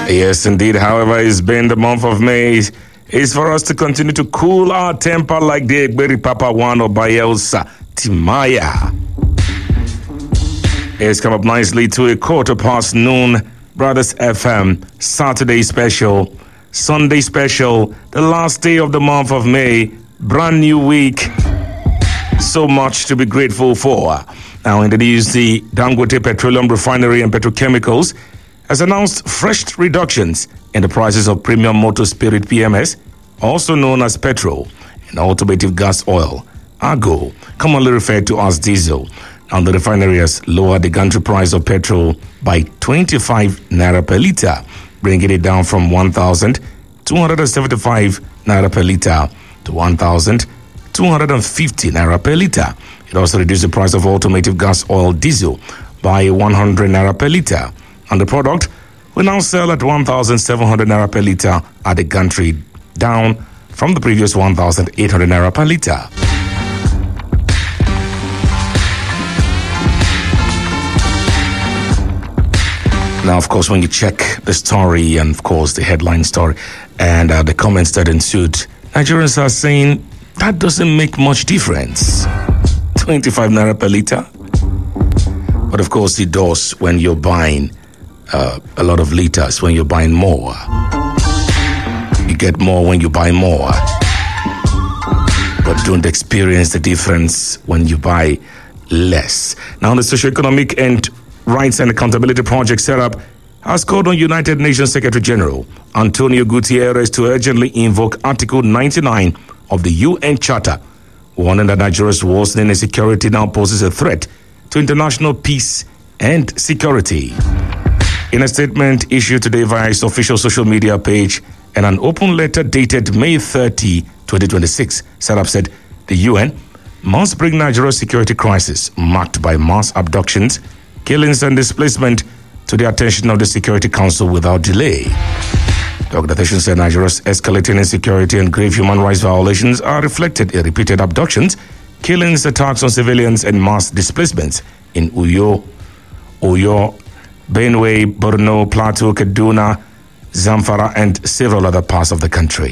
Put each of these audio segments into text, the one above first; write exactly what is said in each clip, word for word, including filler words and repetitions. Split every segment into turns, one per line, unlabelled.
Yes, indeed. However, it's been the month of May. It's for us to continue to cool our temper like the Egberi Papa one or Bayelsa Timaya. It's come up nicely to a quarter past noon. Brothers F M, Saturday special, Sunday special, the last day of the month of May, brand new week. So much to be grateful for. Now, in the news, the Dangote Petroleum Refinery and Petrochemicals has announced fresh reductions in the prices of premium motor spirit P M S, also known as petrol, and automotive gas oil, AGO, commonly referred to as diesel. Now, the refinery has lowered the gantry price of petrol by twenty-five naira per litre, bringing it down from one thousand two hundred seventy-five naira per litre to one thousand two hundred fifty naira per litre. It also reduced the price of automotive gas oil diesel by one hundred naira per litre. And the product will now sell at one thousand seven hundred naira per litre at the gantry, down from the previous one thousand eight hundred naira per litre. Now, of course, when you check the story and, of course, the headline story and uh, the comments that ensued, Nigerians are saying that doesn't make much difference. twenty-five naira per litre. But, of course, it does when you're buying uh, a lot of litres, when you're buying more. You get more when you buy more. But don't experience the difference when you buy less. Now, the socioeconomic and Rights and Accountability Project setup has called on United Nations Secretary General Antonio Guterres to urgently invoke Article ninety-nine of the U N Charter, warning that Nigeria's worsening insecurity now poses a threat to international peace and security. In a statement issued today via its official social media page and an open letter dated May thirtieth, twenty twenty-six, setup said the U N must bring Nigeria's security crisis marked by mass abductions, killings and displacement to the attention of the Security Council without delay. The organization said Nigeria's escalating insecurity and grave human rights violations are reflected in repeated abductions, killings, attacks on civilians, and mass displacements in Uyo, Uyo, Benue, Borno, Plateau, Kaduna, Zamfara, and several other parts of the country.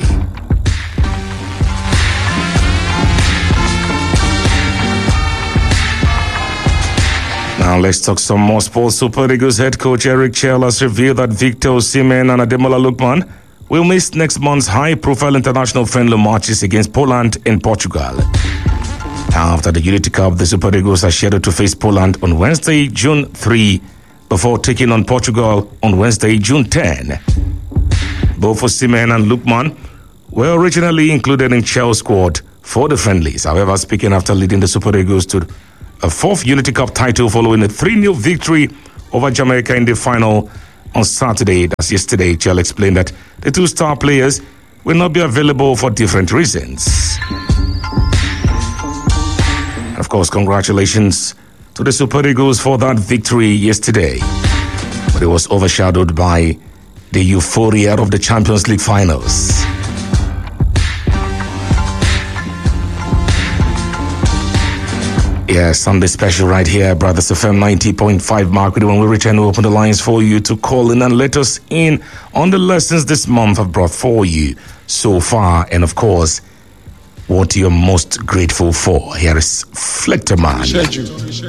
Now let's talk some more sports. Super Eagles head coach Eric Chell has revealed that Victor Osimhen and Ademola Lookman will miss next month's high-profile international friendly matches against Poland and Portugal. After the Unity Cup, the Super Eagles are scheduled to face Poland on Wednesday, June third, before taking on Portugal on Wednesday, June tenth. Both Osimhen and Lookman were originally included in Chell's squad for the friendlies. However, speaking after leading the Super Eagles to a fourth Unity Cup title following a three nil victory over Jamaica in the final on Saturday. That's yesterday. Chell explained that the two star players will not be available for different reasons. And of course, congratulations to the Super Eagles for that victory yesterday. But it was overshadowed by the euphoria of the Champions League finals. Yeah, Sunday special right here, Brothers F M ninety point five Mark. When we return, we'll open the lines for you to call in and let us in on the lessons this month have brought for you so far. And of course, what you're most grateful for. Here is Flecterman.